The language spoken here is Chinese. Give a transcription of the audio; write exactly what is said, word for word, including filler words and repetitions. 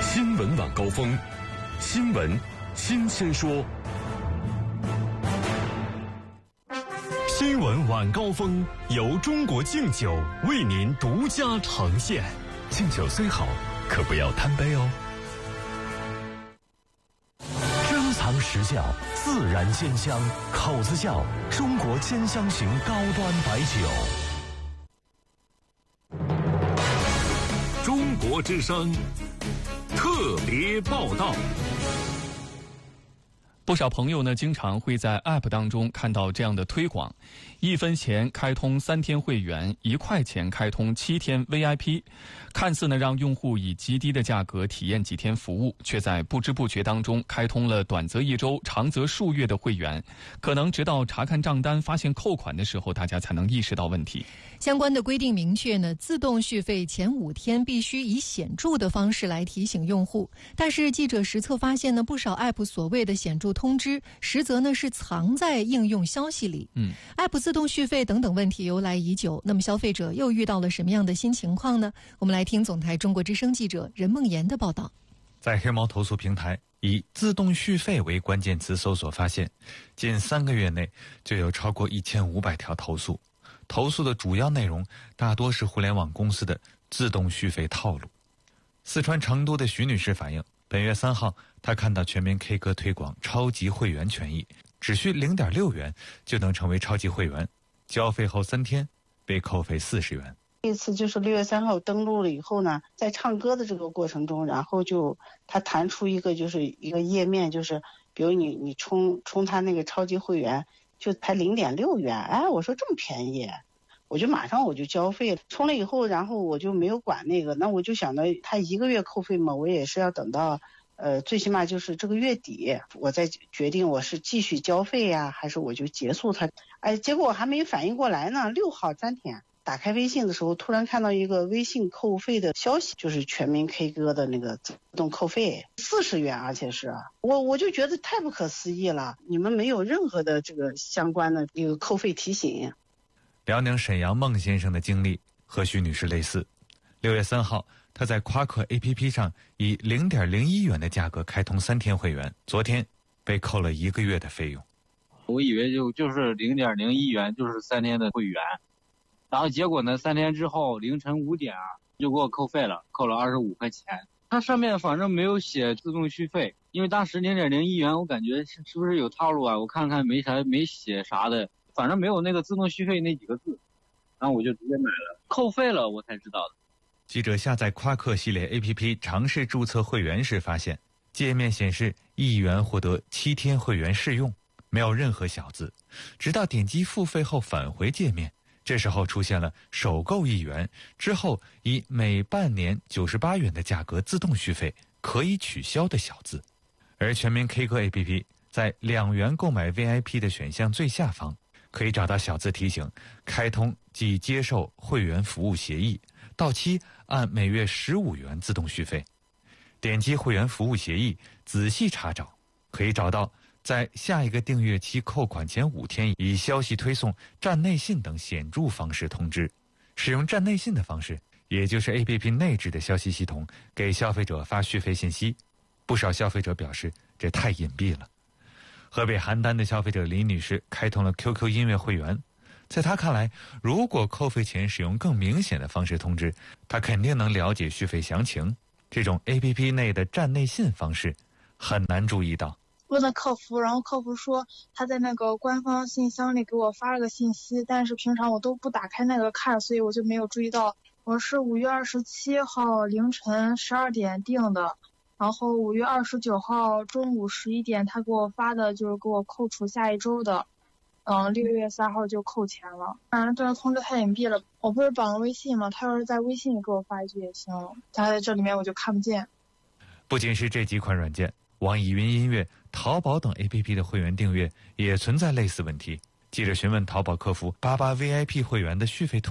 新闻晚高峰，新闻新鲜说。新闻晚高峰由中国敬酒为您独家呈现。敬酒虽好，可不要贪杯哦。珍藏实窖，自然鲜香，口子窖，中国兼香型高端白酒。中国之声特别报道。 不少朋友呢，经常会在 App 当中看到这样的推广：一分钱开通三天会员，一块钱开通七天 V I P。看似呢让用户以极低的价格体验几天服务，却在不知不觉当中开通了短则一周、长则数月的会员。可能直到查看账单发现扣款的时候，大家才能意识到问题。 相关的规定明确呢，自动续费前五天必须以显著的方式来提醒用户。但是记者实测发现呢，不少 App 所谓的显著通知，实则呢是藏在应用消息里。嗯 ，App 自动续费等等问题由来已久，那么消费者又遇到了什么样的新情况呢？我们来听总台中国之声记者任梦妍的报道。 在黑猫投诉平台以自动续费为关键词搜索发现，近三个月内就有超过一千五百条投诉。投诉的主要内容大多是互联网公司的自动续费套路。四川成都的徐女士反映，本月三号，她看到全民 K 歌推广超级会员权益，只需 零点六元就能成为超级会员，交费后三天被扣费四十元。 这次就是六月三号登录了以后呢，在唱歌的这个过程中，然后就他弹出一个就是一个页面，就是比如你你充充他那个超级会员就才 零点六元，哎，我说这么便宜，我就马上我就交费了。充了以后，然后我就没有管那个，那我就想到他一个月扣费嘛，我也是要等到呃最起码就是这个月底，我再决定我是继续交费呀、啊，还是我就结束它。哎，结果我还没反应过来呢，六号三天。打开微信的时候，突然看到一个微信扣费的消息，就是全民 K 歌的那个自动扣费四十元，而且是我我就觉得太不可思议了，你们没有任何的这个相关的一个扣费提醒。 辽宁沈阳孟先生的经历和徐女士类似。六月三号，他在夸克 A P P 上以 零点零一元的价格开通三天会员，昨天被扣了一个月的费用。 我以为就就是 零点零一元就是三天的会员。然后结果呢？三天之后凌晨五点就给我扣费了，扣了二十五块钱。它上面反正没有写自动续费，因为当时 零点零一元，我感觉是是不是有套路啊？我看看没啥没写啥的，反正没有那个自动续费那几个字，然后我就直接买了，扣费了我才知道的。 记者下载夸克系列 A P P 尝试注册会员时发现，界面显示一元获得七天会员试用，没有任何小字，直到点击付费后返回界面。这时候出现了首购一元之后以每半年九十八元的价格自动续费可以取消的小字，而全民 K 歌 A P P 在两元购买 V I P 的选项最下方可以找到小字提醒开通即接受会员服务协议，到期按每月十五元自动续费。点击会员服务协议仔细查找，可以找到在下一个订阅期扣款前五天以消息推送、站内信等显著方式通知。使用站内信的方式，也就是 A P P 内置的消息系统给消费者发续费信息。不少消费者表示这太隐蔽了。河北邯郸的消费者李女士开通了 Q Q 音乐会员，在她看来，如果扣费前使用更明显的方式通知，她肯定能了解续费详情。这种 A P P 内的站内信方式很难注意到。 问了客服，然后客服说他在那个官方信箱里给我发了个信息，但是平常我都不打开那个看，所以我就没有注意到。我是五月二十七号凌晨十二点订的，然后五月二十九号中午十一点他给我发的就是给我扣除下一周的，嗯，六月三号就扣钱了。反正这个通知太隐蔽了，我不是绑了微信吗？他要是在微信里给我发一句也行，他在这里面我就看不见。 不仅是这几款软件，网易云音乐、淘宝等 A P P 的会员订阅也存在类似问题。记者询问淘宝客服八八 V I P 会员的续费